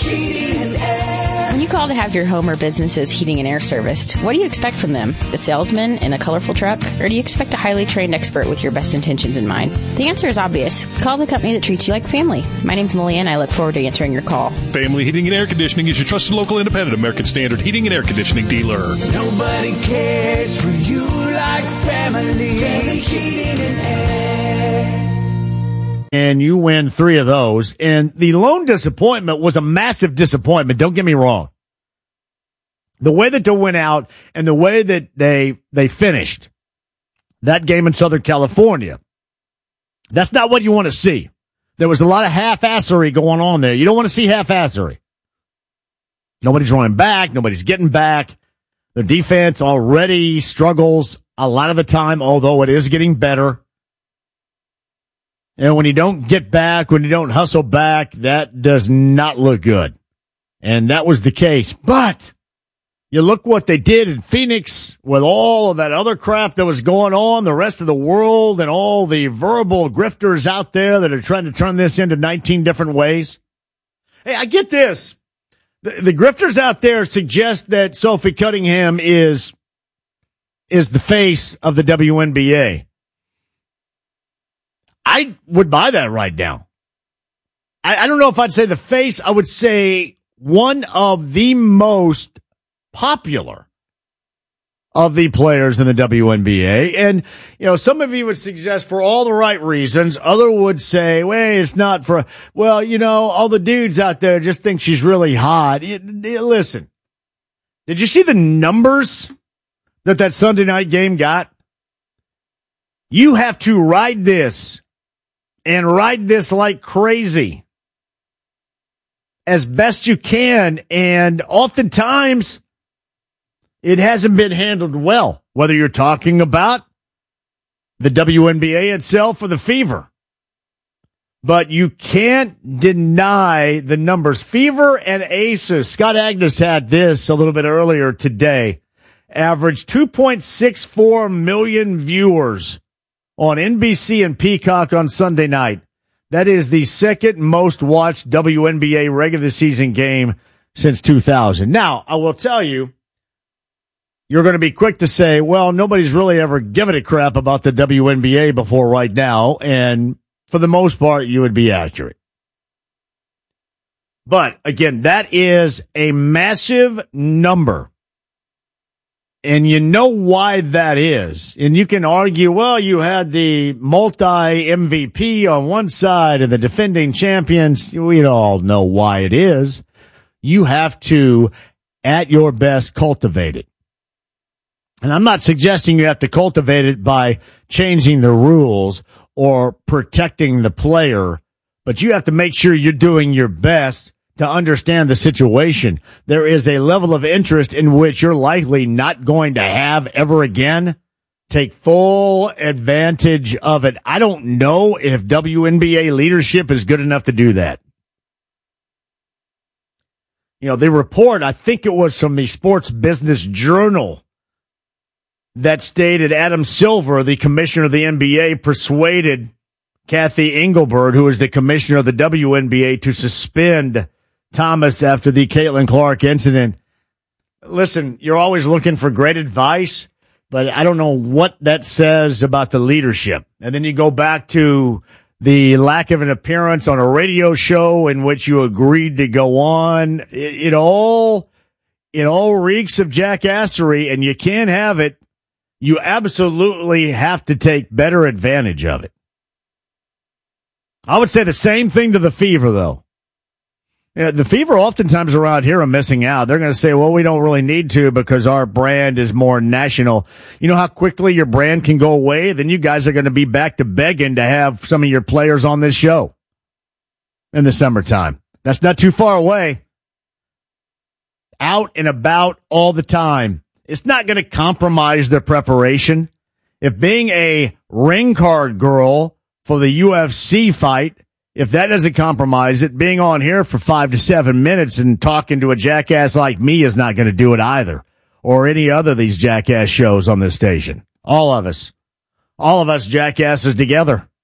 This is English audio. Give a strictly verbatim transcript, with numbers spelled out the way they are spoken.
Heating and Air. When you call to have your home or business's heating and air serviced, what do you expect from them? A salesman in a colorful truck? Or do you expect a highly trained expert with your best intentions in mind? The answer is obvious. Call the company that treats you like family. My name's Mullian. I look forward to answering your call. Family Heating and Air Conditioning is your trusted local independent American Standard heating and air conditioning dealer. Nobody cares for you like family. Family Heating and Air. And you win three of those. And the lone disappointment was a massive disappointment. Don't get me wrong. The way that they went out and the way that they they finished that game in Southern California, that's not what you want to see. There was a lot of half-assery going on there. You don't want to see half-assery. Nobody's running back. Nobody's getting back. The defense already struggles a lot of the time, although it is getting better. And when you don't get back, when you don't hustle back, that does not look good. And that was the case. But you look what they did in Phoenix with all of that other crap that was going on, the rest of the world and all the verbal grifters out there that are trying to turn this into nineteen different ways. Hey, I get this. The, the grifters out there suggest that Sophie Cunningham is, is the face of the W N B A. I would buy that right now. I, I don't know if I'd say the face. I would say one of the most popular of the players in the W N B A. And, you know, some of you would suggest for all the right reasons. Other would say, wait, it's not for, well, you know, all the dudes out there just think she's really hot. It, it, listen, did you see the numbers that that Sunday night game got? You have to ride this. And ride this like crazy as best you can. And oftentimes it hasn't been handled well, whether you're talking about the W N B A itself or the Fever. But you can't deny the numbers. Fever and Aces. Scott Agness had this a little bit earlier today. Averaged two point six four million viewers on N B C and Peacock on Sunday night. That is the second most watched W N B A regular season game since two thousand. Now, I will tell you, you're going to be quick to say, well, nobody's really ever given a crap about the W N B A before right now, and for the most part, you would be accurate. But, again, that is a massive number. And you know why that is. And you can argue, well, you had the multi-M V P on one side and the defending champions. We all know why it is. You have to, at your best, cultivate it. And I'm not suggesting you have to cultivate it by changing the rules or protecting the player, but you have to make sure you're doing your best to understand the situation. There is a level of interest in which you're likely not going to have ever again. Take full advantage of it. I don't know if W N B A leadership is good enough to do that. You know, the report, I think it was from the Sports Business Journal, that stated Adam Silver, the commissioner of the N B A, persuaded Kathy Engelbert, who is the commissioner of the W N B A, to suspend Thomas after the Caitlin Clark incident. Listen, you're always looking for great advice, but I don't know what that says about the leadership. And then you go back to the lack of an appearance on a radio show in which you agreed to go on. It, it all, it all reeks of jackassery, and you can't have it. You absolutely have to take better advantage of it. I would say the same thing to the Fever, though. Yeah, the Fever oftentimes around here are missing out. They're going to say, well, we don't really need to because our brand is more national. You know how quickly your brand can go away? Then you guys are going to be back to begging to have some of your players on this show in the summertime. That's not too far away. Out and about all the time. It's not going to compromise their preparation. If being a ring card girl for the U F C fight, if that doesn't compromise it, being on here for five to seven minutes and talking to a jackass like me is not going to do it either, or any other of these jackass shows on this station. All of us. All of us jackasses together.